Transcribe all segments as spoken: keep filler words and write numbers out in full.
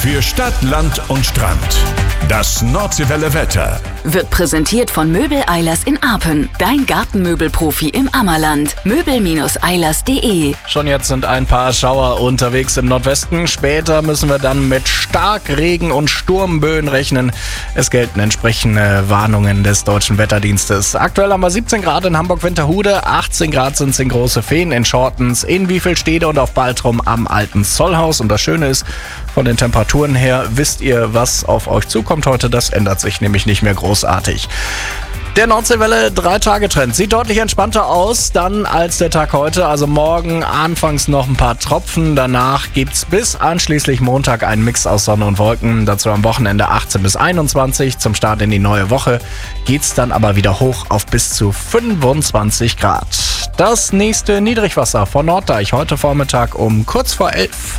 Für Stadt, Land und Strand. Das Nordseewelle Wetter wird präsentiert von Möbel Eilers in Arpen. Dein Gartenmöbelprofi im Ammerland. möbel eilers punkt de. Schon jetzt sind ein paar Schauer unterwegs im Nordwesten. Später müssen wir dann mit Starkregen und Sturmböen rechnen. Es gelten entsprechende Warnungen des Deutschen Wetterdienstes. Aktuell haben wir siebzehn Grad in Hamburg-Winterhude, achtzehn Grad sind es in Große Feen, in Schortens, in Wiefelstede und auf Baltrum am Alten Zollhaus. Und das Schöne ist, von den Temperaturen her wisst ihr, was auf euch zukommt heute. Das ändert sich nämlich nicht mehr großartig. Der Nordseewelle drei-Tage-Trend sieht deutlich entspannter aus dann als der Tag heute. Also morgen anfangs noch ein paar Tropfen. Danach gibt's bis einschließlich Montag einen Mix aus Sonne und Wolken. Dazu am Wochenende achtzehn bis einundzwanzig. Zum Start in die neue Woche geht's dann aber wieder hoch auf bis zu fünfundzwanzig Grad. Das nächste Niedrigwasser von Norddeich heute Vormittag um kurz vor elf.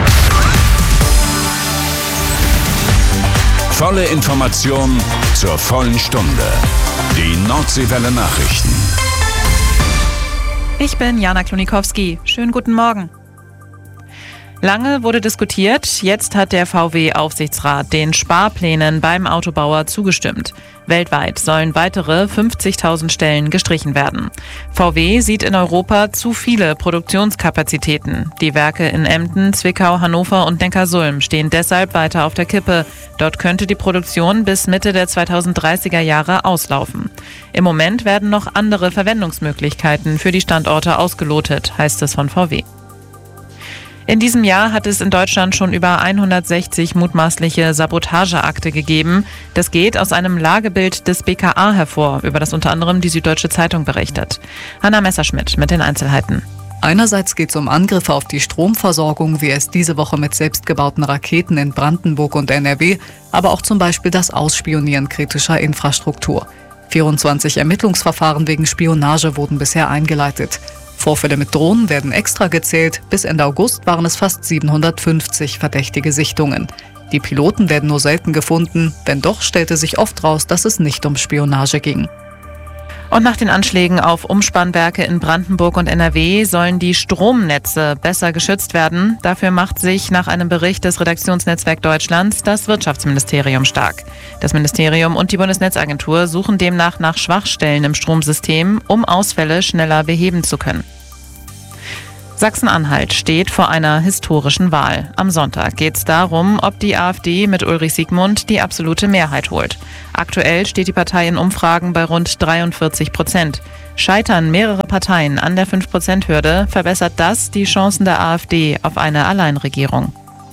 Volle Information zur vollen Stunde. Die Nordseewelle Nachrichten. Ich bin Jana Klonikowski. Schönen guten Morgen. Lange wurde diskutiert, jetzt hat der V W-Aufsichtsrat den Sparplänen beim Autobauer zugestimmt. Weltweit sollen weitere fünfzigtausend Stellen gestrichen werden. V W sieht in Europa zu viele Produktionskapazitäten. Die Werke in Emden, Zwickau, Hannover und Neckarsulm stehen deshalb weiter auf der Kippe. Dort könnte die Produktion bis Mitte der zweitausenddreißiger Jahre auslaufen. Im Moment werden noch andere Verwendungsmöglichkeiten für die Standorte ausgelotet, heißt es von V W. In diesem Jahr hat es in Deutschland schon über hundertsechzig mutmaßliche Sabotageakte gegeben. Das geht aus einem Lagebild des B K A hervor, über das unter anderem die Süddeutsche Zeitung berichtet. Hanna Messerschmidt mit den Einzelheiten. Einerseits geht es um Angriffe auf die Stromversorgung, wie es diese Woche mit selbstgebauten Raketen in Brandenburg und N R W, aber auch zum Beispiel das Ausspionieren kritischer Infrastruktur. vierundzwanzig Ermittlungsverfahren wegen Spionage wurden bisher eingeleitet. Vorfälle mit Drohnen werden extra gezählt. Bis Ende August waren es fast siebenhundertfünfzig verdächtige Sichtungen. Die Piloten werden nur selten gefunden. Wenn doch, stellte sich oft raus, dass es nicht um Spionage ging. Und nach den Anschlägen auf Umspannwerke in Brandenburg und N R W sollen die Stromnetze besser geschützt werden. Dafür macht sich nach einem Bericht des Redaktionsnetzwerk Deutschlands das Wirtschaftsministerium stark. Das Ministerium und die Bundesnetzagentur suchen demnach nach Schwachstellen im Stromsystem, um Ausfälle schneller beheben zu können. Sachsen-Anhalt steht vor einer historischen Wahl. Am Sonntag geht es darum, ob die AfD mit Ulrich Siegmund die absolute Mehrheit holt. Aktuell steht die Partei in Umfragen bei rund dreiundvierzig Prozent. Scheitern mehrere Parteien an der fünf Prozent Hürde, verbessert das die Chancen der AfD auf eine Alleinregierung.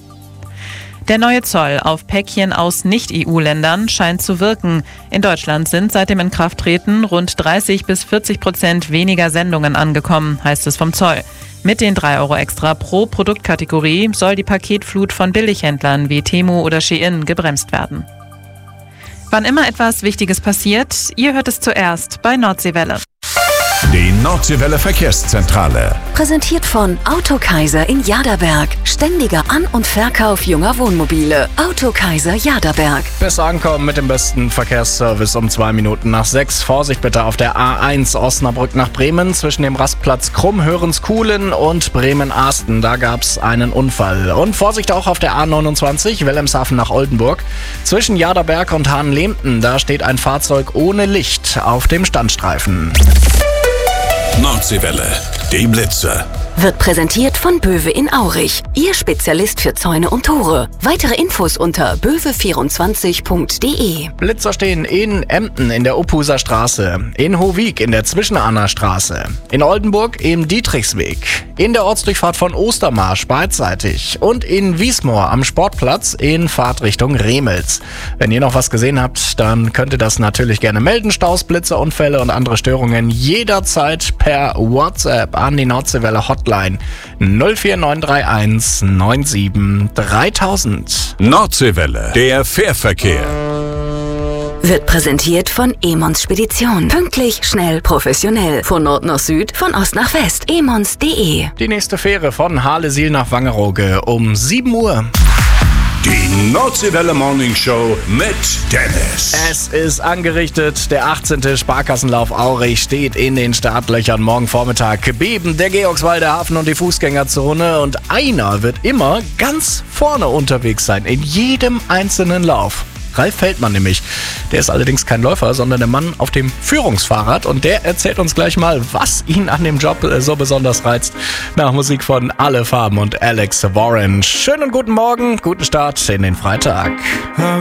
Der neue Zoll auf Päckchen aus Nicht-E U-Ländern scheint zu wirken. In Deutschland sind seit dem Inkrafttreten rund dreißig bis vierzig Prozent weniger Sendungen angekommen, heißt es vom Zoll. Mit den drei Euro extra pro Produktkategorie soll die Paketflut von Billighändlern wie Temu oder Shein gebremst werden. Wann immer etwas Wichtiges passiert, ihr hört es zuerst bei Nordseewelle. Die Nordseewelle Verkehrszentrale. Präsentiert von Autokaiser in Jaderberg. Ständiger An- und Verkauf junger Wohnmobile. Autokaiser Jaderberg. Bis Ankommen mit dem besten Verkehrsservice um zwei Minuten nach sechs. Vorsicht bitte auf der A eins Osnabrück nach Bremen zwischen dem Rastplatz Krummhörenskuhlen und Bremen-Ahsten. Da gab es einen Unfall. Und Vorsicht auch auf der A neunundzwanzig Wilhelmshaven nach Oldenburg. Zwischen Jaderberg und Hahnlehmten. Da steht ein Fahrzeug ohne Licht auf dem Standstreifen. Nordseewelle, die Blitze. Wird präsentiert von Böwe in Aurich. Ihr Spezialist für Zäune und Tore. Weitere Infos unter böwe vierundzwanzig punkt de. Blitzer stehen in Emden in der Uphuser Straße, in Hohwig in der Zwischenahner Straße, in Oldenburg im Dietrichsweg, in der Ortsdurchfahrt von Ostermarsch beidseitig und in Wiesmoor am Sportplatz in Fahrtrichtung Remels. Wenn ihr noch was gesehen habt, dann könnt ihr das natürlich gerne melden. Staus, Blitzer, Unfälle und andere Störungen jederzeit per WhatsApp an die Nordseewelle Hotline null vier neun drei eins neun sieben dreitausend. Nordseewelle, der Fährverkehr. Wird präsentiert von Emons Spedition. Pünktlich, schnell, professionell. Von Nord nach Süd, von Ost nach West. emons punkt de. Die nächste Fähre von Harlesiel nach Wangerooge um sieben Uhr. Die Nordseewelle Morning Show mit Dennis. Es ist angerichtet. Der achtzehnte Sparkassenlauf Aurich steht in den Startlöchern. Morgen Vormittag beben der Georgswalder Hafen und die Fußgängerzone. Und einer wird immer ganz vorne unterwegs sein. In jedem einzelnen Lauf. Ralf Feldmann nämlich. Der ist allerdings kein Läufer, sondern der Mann auf dem Führungsfahrrad. Und der erzählt uns gleich mal, was ihn an dem Job so besonders reizt. Nach Musik von Alle Farben und Alex Warren. Schönen guten Morgen, guten Start in den Freitag.